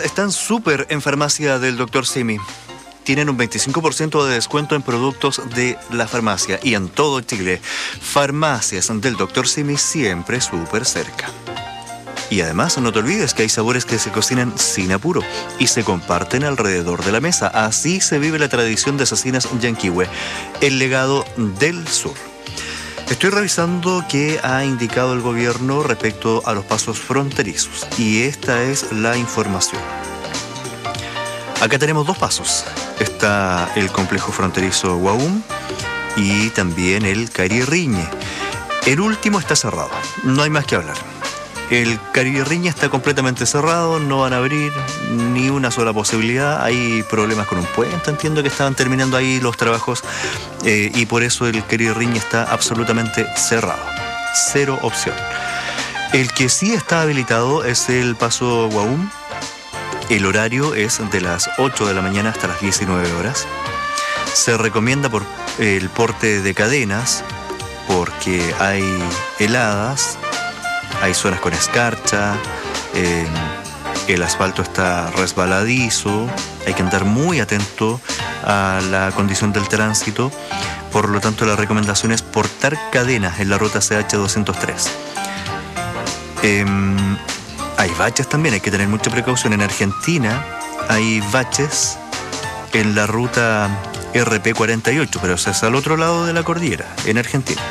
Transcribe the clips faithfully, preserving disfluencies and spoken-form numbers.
están súper en farmacia del doctor Simi. Tienen un veinticinco por ciento de descuento en productos de la farmacia y en todo Chile. Farmacias del doctor Simi siempre súper cerca. Y además no te olvides que hay sabores que se cocinan sin apuro y se comparten alrededor de la mesa. Así se vive la tradición de Cecinas Yanquihue, el legado del sur. Estoy revisando qué ha indicado el gobierno respecto a los pasos fronterizos y esta es la información. Acá tenemos dos pasos. Está el complejo fronterizo Guaum y también el Carirriñe. El último está cerrado, no hay más que hablar. El Carirriñe está completamente cerrado, no van a abrir ni una sola posibilidad. Hay problemas con un puente, entiendo que estaban terminando ahí los trabajos eh, y por eso el Carirriñe está absolutamente cerrado. Cero opción. El que sí está habilitado es el paso Guaum. El horario es de las ocho de la mañana hasta las diecinueve horas. Se recomienda por el porte de cadenas porque hay heladas. Hay zonas con escarcha, eh, el asfalto está resbaladizo, hay que andar muy atento a la condición del tránsito. Por lo tanto, la recomendación es portar cadenas en la ruta C H doscientos tres. Eh, hay baches también, hay que tener mucha precaución. En Argentina hay baches en la ruta R P cuarenta y ocho, pero eso es al otro lado de la cordillera, en Argentina.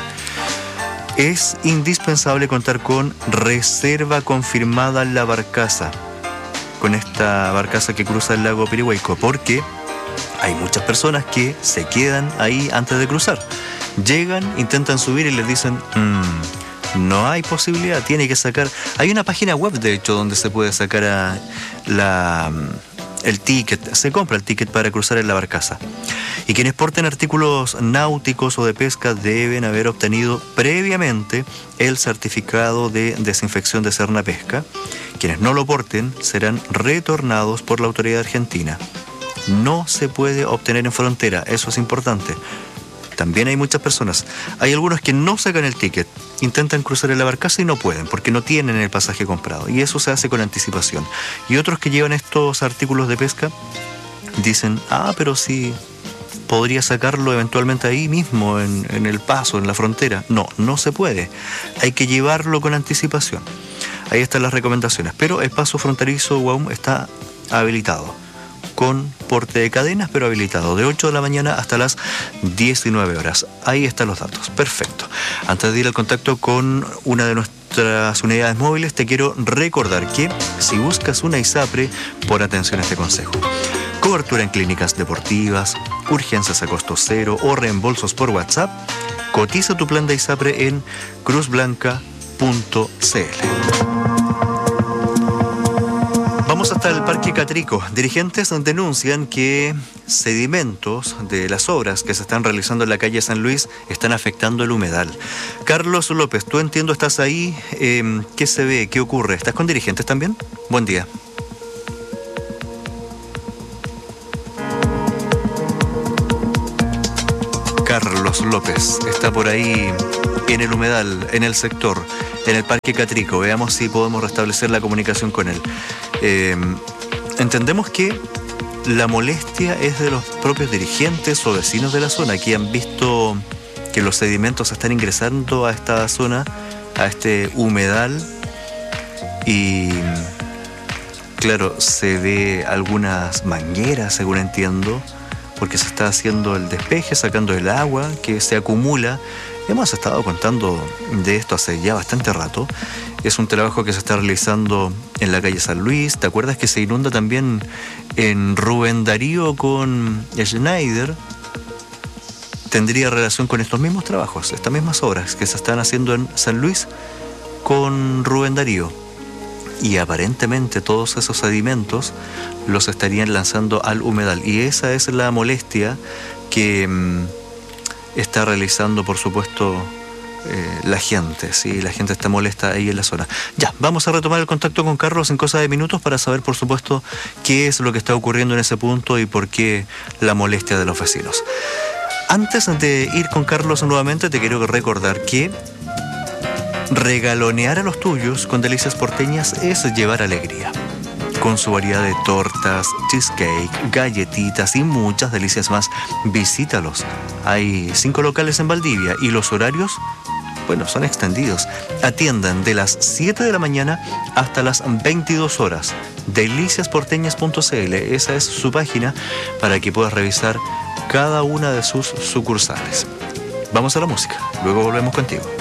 Es indispensable contar con reserva confirmada en la barcaza, con esta barcaza que cruza el lago Pirihuaico, porque hay muchas personas que se quedan ahí antes de cruzar. Llegan, intentan subir y les dicen, mmm, no hay posibilidad, tiene que sacar... Hay una página web, de hecho, donde se puede sacar a la... el ticket, se compra el ticket para cruzar en la barcaza. Y quienes porten artículos náuticos o de pesca deben haber obtenido previamente el certificado de desinfección de Cernapesca. Quienes no lo porten serán retornados por la autoridad argentina. No se puede obtener en frontera, eso es importante. También hay muchas personas, hay algunos que no sacan el ticket, intentan cruzar en la barcaza y no pueden porque no tienen el pasaje comprado y eso se hace con anticipación. Y otros que llevan estos artículos de pesca dicen, ah, pero sí, podría sacarlo eventualmente ahí mismo en, en el paso, en la frontera. No, no se puede, hay que llevarlo con anticipación. Ahí están las recomendaciones, pero el paso fronterizo Guaum está habilitado, con porte de cadenas, pero habilitado, de ocho de la mañana hasta las diecinueve horas. Ahí están los datos, perfecto. Antes de ir al contacto con una de nuestras unidades móviles, te quiero recordar que si buscas una ISAPRE, pon atención a este consejo. Cobertura en clínicas deportivas, urgencias a costo cero o reembolsos por WhatsApp, cotiza tu plan de ISAPRE en cruz blanca punto c l. Vamos hasta el Parque Catrico. Dirigentes denuncian que sedimentos de las obras que se están realizando en la calle San Luis están afectando el humedal. Carlos López, tú entiendo estás ahí. Eh, ¿Qué se ve? ¿Qué ocurre? ¿Estás con dirigentes también? Buen día. Carlos López está por ahí en el humedal, en el sector, en el Parque Catrico. Veamos si podemos restablecer la comunicación con él. Eh, entendemos que la molestia es de los propios dirigentes o vecinos de la zona que han visto que los sedimentos están ingresando a esta zona, a este humedal y claro, se ve algunas mangueras, según entiendo, porque se está haciendo el despeje, sacando el agua que se acumula. Hemos estado contando de esto hace ya bastante rato. Es un trabajo que se está realizando en la calle San Luis. ¿Te acuerdas que se inunda también en Rubén Darío con Schneider? Tendría relación con estos mismos trabajos, estas mismas obras que se están haciendo en San Luis con Rubén Darío. Y aparentemente todos esos sedimentos los estarían lanzando al humedal. Y esa es la molestia que mmm, está realizando, por supuesto, eh, la gente. Sí, la gente está molesta ahí en la zona. Ya, vamos a retomar el contacto con Carlos en cosa de minutos para saber, por supuesto, qué es lo que está ocurriendo en ese punto y por qué la molestia de los vecinos. Antes de ir con Carlos nuevamente, te quiero recordar que regalonear a los tuyos con delicias porteñas es llevar alegría. con su variedad de tortas, cheesecake, galletitas y muchas delicias más. Visítalos. Hay cinco locales en Valdivia y los horarios, bueno, son extendidos. Atiendan de las siete de la mañana hasta las veintidós horas. delicias porteñas punto c l, esa es su página para que puedas revisar cada una de sus sucursales. Vamos a la música, luego volvemos contigo.